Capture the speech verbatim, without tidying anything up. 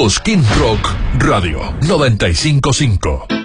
Cosquín Rock Radio noventa y cinco punto cinco.